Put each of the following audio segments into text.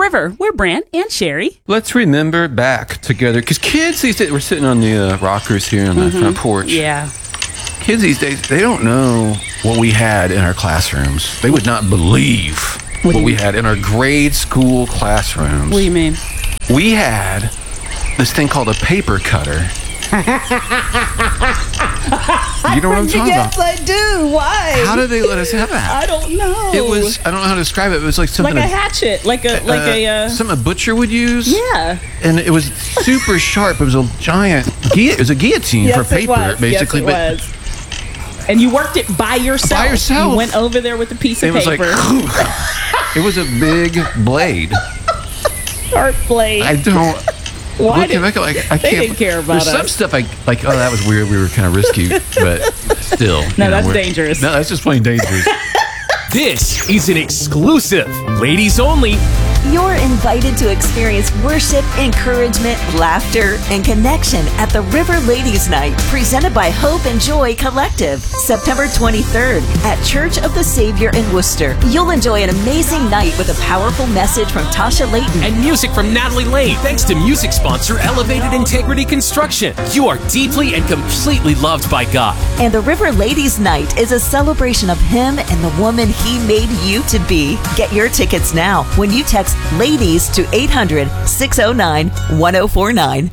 River. We're Brant and Sherry. Let's remember back together, because kids these days, we're sitting on the rockers here on the front porch. Yeah. Kids these days, they don't know what we had in our classrooms. They would not believe what we had in our grade school classrooms. What do you mean? We had this thing called a paper cutter. You know what I'm talking about? Yes, I do. Why? How did they let us have that? I don't know. It was, I don't know how to describe it. It was like something like a hatchet, something a butcher would use. Yeah. And it was super sharp. It was a giant, it was a guillotine for paper, basically. Yes, it was. And you worked it by yourself. By yourself. You went over there with a piece of paper. It was a big blade. Sharp blade. I don't. Why did, I can't. They didn't care about There's some stuff like, oh, that was weird. We were kind of risky, but still. No, that's dangerous. No, that's just plain dangerous. This is an exclusive, ladies only. You're invited to experience worship, encouragement, laughter, and connection at the River Ladies Night, presented by Hope and Joy Collective, September 23rd at Church of the Savior in Worcester. You'll enjoy an amazing night with a powerful message from Tasha Layton and music from Natalie Lane. Thanks to music sponsor Elevated Integrity Construction. You are deeply and completely loved by God. And the River Ladies Night is a celebration of Him and the woman He made you to be. Get your tickets now when you text LADIES to 800-609-1049.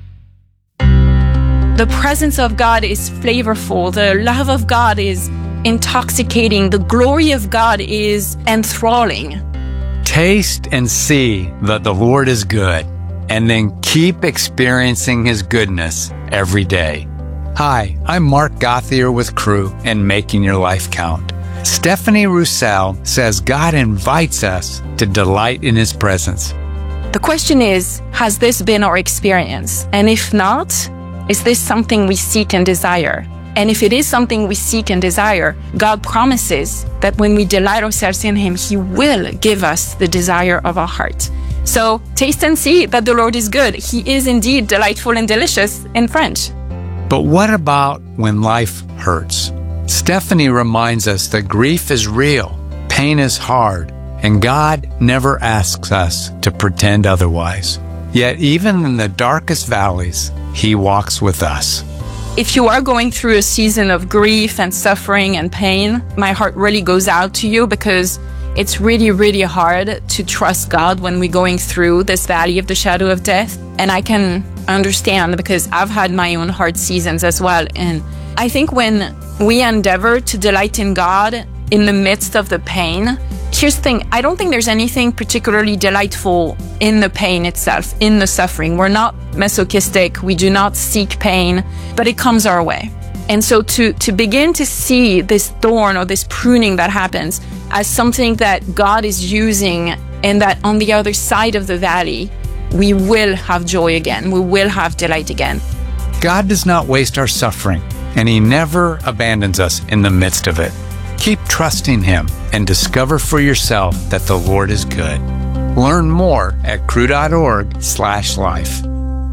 The presence of God is flavorful. The love of God is intoxicating. The glory of God is enthralling. Taste and see that the Lord is good, and then keep experiencing His goodness every day. Hi, I'm Mark Gothier with Crew and Making Your Life Count. Stephanie Roussel says God invites us to delight in His presence. The question is, has this been our experience? And if not, is this something we seek and desire? And if it is something we seek and desire, God promises that when we delight ourselves in Him, He will give us the desire of our heart. So taste and see that the Lord is good. He is indeed delightful and delicious in French. But what about when life hurts? Stephanie reminds us that grief is real, pain is hard, and God never asks us to pretend otherwise. Yet even in the darkest valleys, He walks with us. If you are going through a season of grief and suffering and pain, my heart really goes out to you, because it's really, really hard to trust God when we're going through this valley of the shadow of death. And I can understand, because I've had my own hard seasons as well. And I think when we endeavor to delight in God in the midst of the pain, here's the thing, I don't think there's anything particularly delightful in the pain itself, in the suffering. We're not masochistic, we do not seek pain, but it comes our way. And so to begin to see this thorn or this pruning that happens as something that God is using, and that on the other side of the valley, we will have joy again, we will have delight again. God does not waste our suffering, and He never abandons us in the midst of it. Keep trusting Him and discover for yourself that the Lord is good. Learn more at crew.org/life.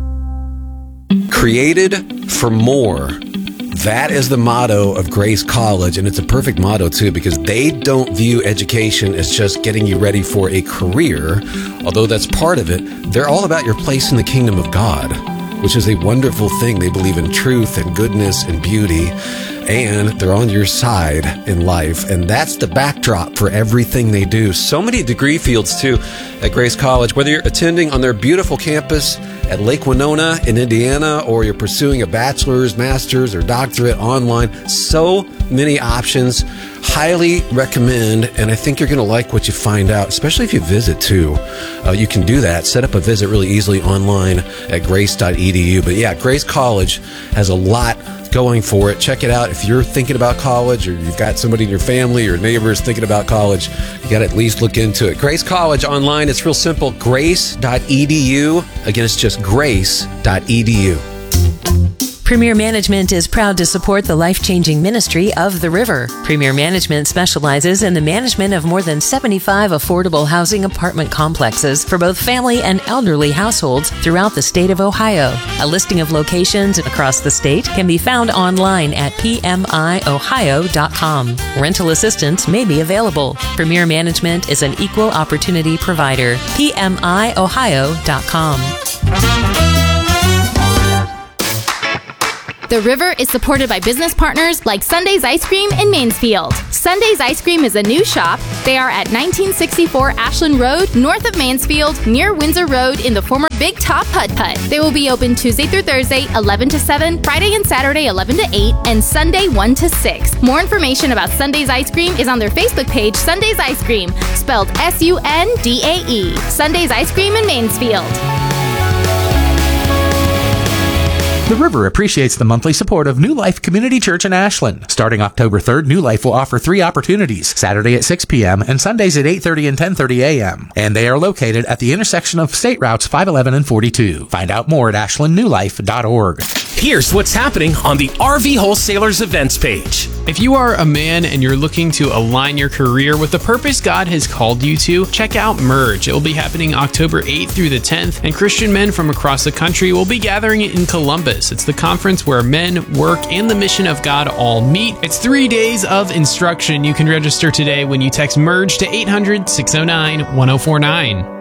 Created for more. That is the motto of Grace College, and it's a perfect motto too, because they don't view education as just getting you ready for a career, although that's part of it. They're all about your place in the kingdom of God, which is a wonderful thing. They believe in truth and goodness and beauty, and they're on your side in life. And that's the backdrop for everything they do. So many degree fields, too, at Grace College. Whether you're attending on their beautiful campus at Lake Winona in Indiana, or you're pursuing a bachelor's, master's, or doctorate online, so many options. Highly recommend, and I think you're going to like what you find out, especially if you visit, too. You can do that. Set up a visit really easily online at grace.edu. But yeah, Grace College has a lot going for it. Check it out. If you're thinking about college, or you've got somebody in your family or neighbors thinking about college, you got to at least look into it. Grace College online, it's real simple. Grace.edu. Again, it's just grace.edu. Premier Management is proud to support the life-changing ministry of the River. Premier Management specializes in the management of more than 75 affordable housing apartment complexes for both family and elderly households throughout the state of Ohio. A listing of locations across the state can be found online at pmiohio.com. Rental assistance may be available. Premier Management is an equal opportunity provider. pmiohio.com. The River is supported by business partners like Sunday's Ice Cream in Mansfield. Sunday's Ice Cream is a new shop. They are at 1964 Ashland Road, north of Mansfield, near Windsor Road in the former Big Top Putt Putt. They will be open Tuesday through Thursday, 11 to 7, Friday and Saturday, 11 to 8, and Sunday, 1 to 6. More information about Sunday's Ice Cream is on their Facebook page, Sunday's Ice Cream, spelled Sundae. Sunday's Ice Cream in Mansfield. The River appreciates the monthly support of New Life Community Church in Ashland. Starting October 3rd, New Life will offer 3 opportunities, Saturday at 6 p.m. and Sundays at 8:30 and 10:30 a.m. And they are located at the intersection of State Routes 511 and 42. Find out more at ashlandnewlife.org. Here's what's happening on the RV Wholesalers events page. If you are a man and you're looking to align your career with the purpose God has called you to, check out Merge. It will be happening October 8th through the 10th, and Christian men from across the country will be gathering in Columbus. It's the conference where men, work, and the mission of God all meet. It's 3 days of instruction. You can register today when you text MERGE to 800-609-1049.